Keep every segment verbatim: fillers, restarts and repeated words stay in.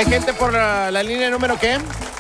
Hay gente por la, la línea número ¿qué?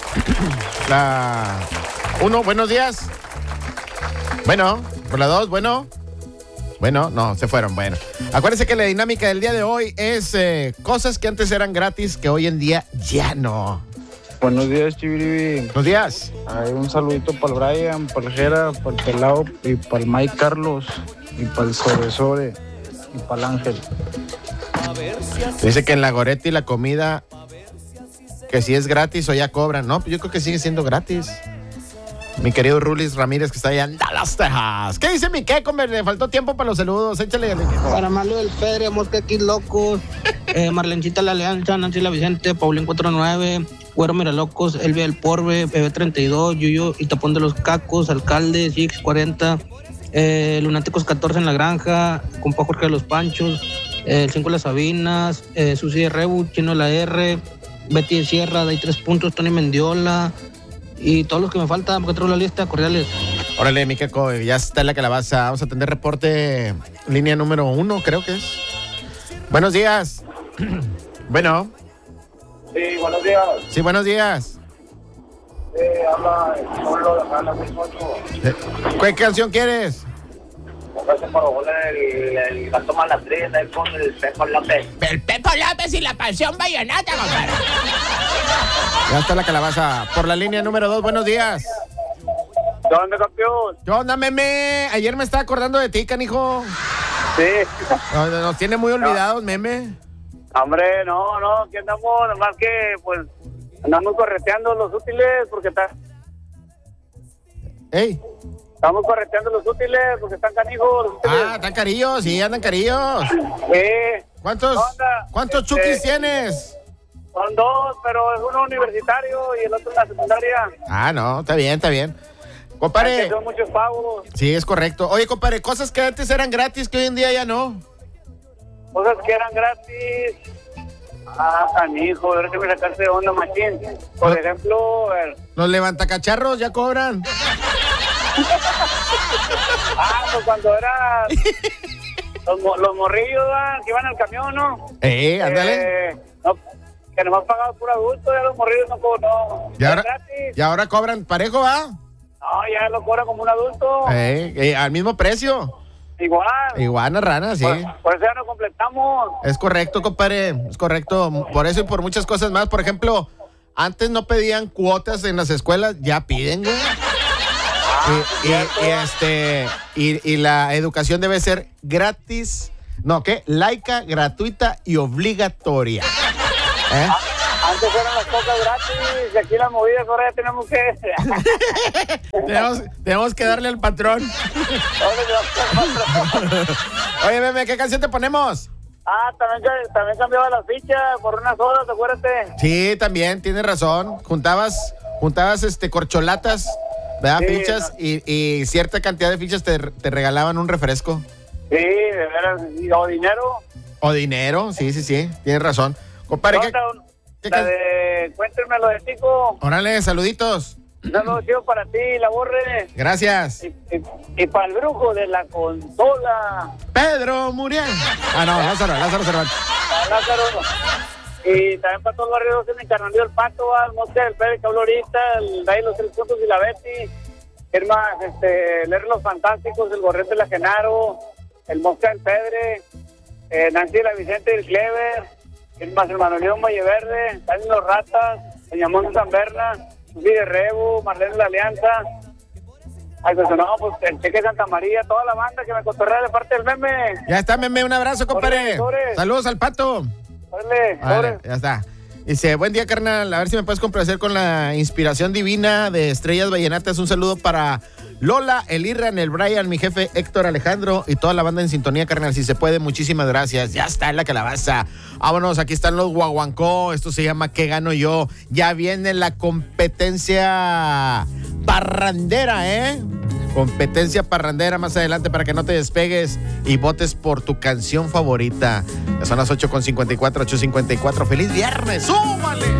La uno, buenos días. Bueno, por la dos, bueno. Bueno, no, se fueron, bueno. Acuérdense que la dinámica del día de hoy es eh, cosas que antes eran gratis, que hoy en día ya no. Buenos días, Chibiribi. Buenos días. Hay un saludito para el Brian, para el Jera, para el Pelao y para el Mike Carlos y para el Sobresore y para el Ángel. Dice que en la Goretti la comida, que si es gratis o ya cobran. No, yo creo que sigue siendo gratis. Mi querido Rulis Ramírez, que está allá en Dallas, Texas. ¿Qué dice mi Keco? Me le faltó tiempo para los saludos. Échale. Para Mario del Pedre, Mosca aquí Locos, eh, Marlencita La Alianza, Nancy La Vicente, Paulín cuarenta y nueve, Güero Miralocos, Elvia del Porbe, P B treinta y dos, Yuyo y Tapón de los Cacos, Alcalde, Six cuarenta, eh, Lunáticos catorce en la Granja, compa Jorge de los Panchos, eh, el cinco de las Sabinas, eh, Susi de Rebu, Chino de la R, Betty de Sierra, Day tres puntos, Tony Mendiola y todos los que me faltan, porque traigo la lista, cordiales. Órale, mi Keco, ya está en la calabaza. Vamos a atender reporte línea número uno, creo que es. Buenos días. Bueno. Sí, buenos días. Sí, buenos días. Sí, habla Pablo de Jala seis ocho. ¿Qué canción quieres? Gracias por volar el, el gato Malandrín, el con el Pepo López. El Pepo López y la pasión vallenata, compadre. Ya está la calabaza. Por la línea número dos, buenos días. ¿Qué onda, campeón? ¿Qué onda, meme? Ayer me estaba acordando de ti, canijo. Sí. Nos, nos tiene muy olvidados, meme. Hombre, no, no, aquí andamos, nomás que, pues, andamos correteando los útiles, porque está... Ey. Estamos correteando los útiles, porque están canijos los útiles. Ah, están carillos, sí, andan carillos. Sí. ¿Cuántos, onda? ¿cuántos Este, chukis tienes? Son dos, pero es uno universitario y el otro en la secundaria. Ah, no, está bien, está bien. Compadre. Son muchos pagos. Sí, es correcto. Oye, compadre, cosas que antes eran gratis, que hoy en día ya no. Cosas que eran gratis. Ah, canijo, ahora que me sacaste de onda, machín. Por Ah. ejemplo, el... Los levantacacharros ya cobran. ah, pues cuando era los, mo- los morrillos, ¿verdad? Que iban al camión, ¿no? Eh, ándale. Eh, no, que nomás pagaba puro adulto, ya los morrillos no cobran, no. Y ahora, Es gratis. y ahora cobran parejo, ¿va? No, ya lo cobran como un adulto. Eh, eh, al mismo precio. Igual. Iguana rana, sí. Por, por eso ya no completamos. Es correcto, compadre. Es correcto. Por eso y por muchas cosas más. Por ejemplo, antes no pedían cuotas en las escuelas, ya piden, güey. Y, y- y, este y, y la educación debe ser gratis, no, ¿qué? Laica, gratuita y obligatoria. ¿Eh? Antes eran las cosas gratis y aquí las movidas ahora ya tenemos que... tenemos, tenemos que darle al patrón. Oye, bebé, ¿qué canción te ponemos? ah, también, también cambiaba las fichas por unas horas, acuérdate. Sí, también, tienes razón. Juntabas, juntabas este corcholatas, ¿verdad? Sí, Fichas no. y, y cierta cantidad de fichas te, te regalaban un refresco. Sí, de veras, y- o dinero. O dinero, sí, sí, sí, tienes razón. Compadre, ¿qué? Otra, qué la can- de cuéntenme lo de Tico. Órale, saluditos. Un saludo chido para ti, la borre. Gracias. Y, y, y para el brujo de la consola. Pedro Muriel. Ah, no, Lázaro, Lázaro Cervantes. Para Lázaro. Y también para todo el barrio en el Carnalillo del Pato, al Mosca del Pérez que habló ahorita, el Day los Tres Puntos y la Betty. ¿Quién más? Este, leer Los Fantásticos, el Gorrete de la Genaro, el Mosca del Pedre, eh, Nancy de la Vicente y el Clever. ¿Quién más? El Manolío Molleverde, también los Ratas, Doña Monte San Berna, Susi de Rebu, Marlene de la Alianza. Ay, pues no, pues el Cheque Santa María, toda la banda que me cotorrea de parte del meme. Ya está, meme, un abrazo, compadre. Órale, sobres. Saludos al pato. Órale, Vale, sobres. ya está. Dice, buen día, carnal. A ver si me puedes complacer con la inspiración divina de Estrellas Vallenatas. Un saludo para Lola, el Irran, el Brian, mi jefe Héctor Alejandro y toda la banda en sintonía, carnal. Si se puede, muchísimas gracias. Ya está en la calabaza. Vámonos, aquí están los guaguancó. Esto se llama ¿Qué gano yo? Ya viene la competencia parrandera, ¿eh? Competencia parrandera más adelante para que no te despegues y votes por tu canción favorita. Ya son las ocho con cincuenta y cuatro, ocho cincuenta y cuatro. ¡Feliz viernes! ¡Súbale!